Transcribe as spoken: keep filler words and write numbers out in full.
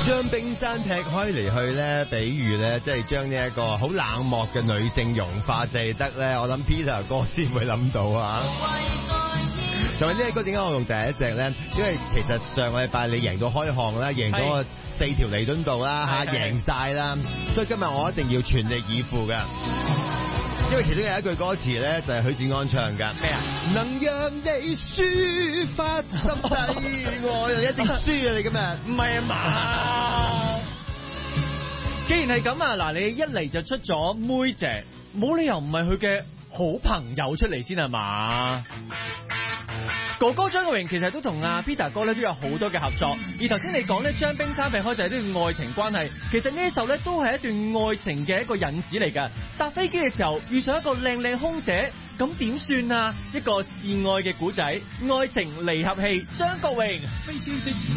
將冰山劈開嚟去咧，比喻咧，即係將呢一個好冷漠嘅女性融化，就係得咧。我諗 Peter 哥先會諗到啊。同埋呢一個點解我用第一隻咧？因為其實上個禮拜你贏到開項啦，贏咗個四條彌敦道啦嚇，贏晒啦，所以今日我一定要全力以赴㗎。因為其中有一句歌詞咧，就係許志安唱㗎。咩啊？能讓你抒發心底，我又一定輸啊！你今日唔係啊嘛？既然係咁啊，嗱，你一嚟就出咗妹姐，冇理由唔係佢嘅好朋友出嚟先係嘛？哥哥張國榮其實都同阿 Peter 哥咧都有好多嘅合作，而頭先你講咧將冰山劈開就係呢段愛情關係，其實呢一首咧都係一段愛情嘅一個引子嚟㗎。搭飛機嘅時候遇上一個靚靚空姐，咁點算啊？一個示愛嘅古仔，愛情離合戲，張國榮。飛機的